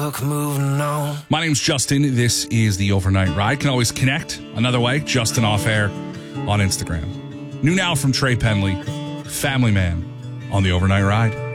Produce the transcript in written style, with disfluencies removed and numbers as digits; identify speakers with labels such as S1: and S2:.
S1: Moving on.
S2: My name's Justin. This is the Overnight Ride. Can always connect another way, Justin Off Air on Instagram. New now from Trey Penley, Family Man on the Overnight Ride.